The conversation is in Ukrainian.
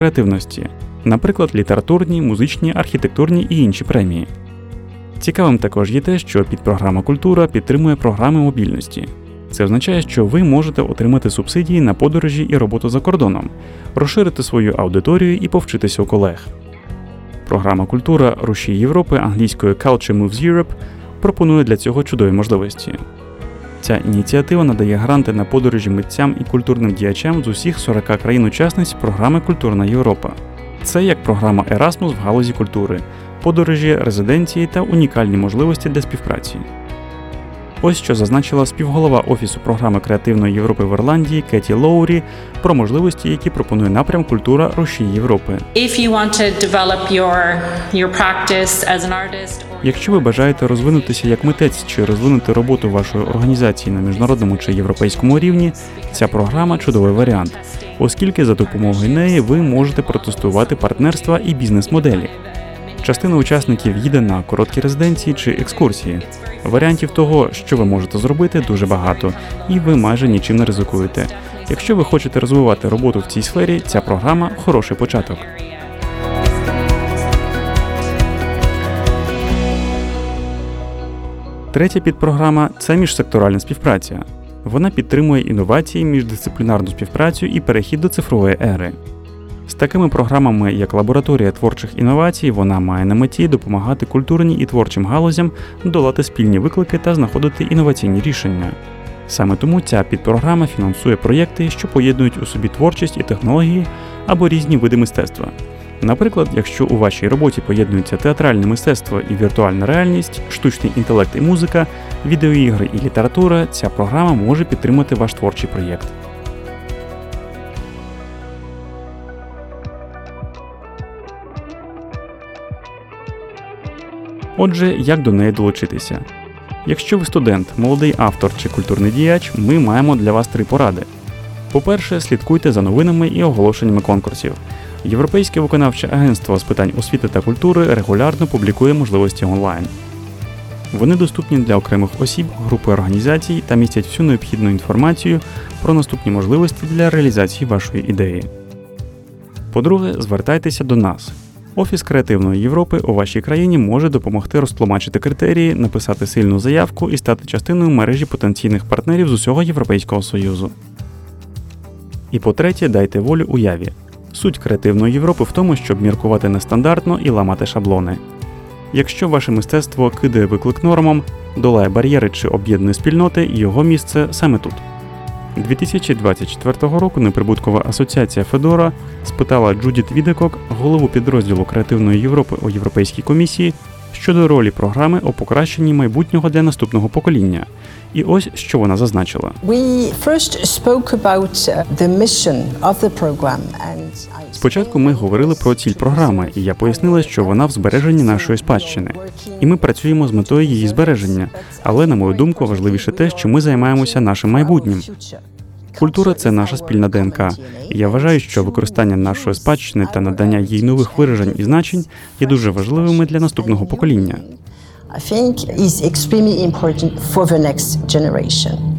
креативності, наприклад, літературні, музичні, архітектурні і інші премії. Цікавим також є те, що підпрограма «Культура» підтримує програми мобільності. Це означає, що ви можете отримати субсидії на подорожі і роботу за кордоном, розширити свою аудиторію і повчитися у колег. Програма «Культура. Рушій Європи» англійською Culture Moves Europe пропонує для цього чудові можливості. Ця ініціатива надає гранти на подорожі митцям і культурним діячам з усіх 40 країн-учасниць програми «Культурна Європа». Це як програма Erasmus в галузі культури, подорожі, резиденції та унікальні можливості для співпраці. Ось що зазначила співголова Офісу програми Креативної Європи в Ірландії Кеті Лоурі про можливості, які пропонує напрям «Культура. Рушій Європи». Якщо ви бажаєте розвинутися як митець чи розвинути роботу вашої організації на міжнародному чи європейському рівні, ця програма – чудовий варіант, оскільки за допомогою неї ви можете протестувати партнерства і бізнес-моделі. Частина учасників їде на короткі резиденції чи екскурсії. Варіантів того, що ви можете зробити, дуже багато, і ви майже нічим не ризикуєте. Якщо ви хочете розвивати роботу в цій сфері, ця програма – хороший початок. Третя підпрограма – це міжсекторальна співпраця. Вона підтримує інновації, міждисциплінарну співпрацю і перехід до цифрової ери. З такими програмами, як Лабораторія творчих інновацій, вона має на меті допомагати культурній і творчим галузям долати спільні виклики та знаходити інноваційні рішення. Саме тому ця підпрограма фінансує проєкти, що поєднують у собі творчість і технології або різні види мистецтва. Наприклад, якщо у вашій роботі поєднуються театральне мистецтво і віртуальна реальність, штучний інтелект і музика, відеоігри і література, ця програма може підтримати ваш творчий проєкт. Отже, як до неї долучитися? Якщо ви студент, молодий автор чи культурний діяч, ми маємо для вас 3 поради. По-перше, слідкуйте за новинами і оголошеннями конкурсів. Європейське виконавче агентство з питань освіти та культури регулярно публікує можливості онлайн. Вони доступні для окремих осіб, групи організацій та містять всю необхідну інформацію про наступні можливості для реалізації вашої ідеї. По-друге, звертайтеся до нас. Офіс Креативної Європи у вашій країні може допомогти розтлумачити критерії, написати сильну заявку і стати частиною мережі потенційних партнерів з усього Європейського Союзу. І по-третє, дайте волю уяві. Суть Креативної Європи в тому, щоб міркувати нестандартно і ламати шаблони. Якщо ваше мистецтво кидає виклик нормам, долає бар'єри чи об'єднує спільноти, його місце саме тут. 2024 року неприбуткова асоціація Федора спитала Джудіт Відекок, голову підрозділу Креативної Європи у Європейській комісії, щодо ролі програми у покращенні майбутнього для наступного покоління. І ось, що вона зазначила. Спочатку ми говорили про ціль програми, і я пояснила, що вона в збереженні нашої спадщини. І ми працюємо з метою її збереження. Але, на мою думку, важливіше те, що ми займаємося нашим майбутнім. Культура – це наша спільна ДНК. І я вважаю, що використання нашої спадщини та надання їй нових виражень і значень є дуже важливими для наступного покоління. I think is extremely important for the next generation.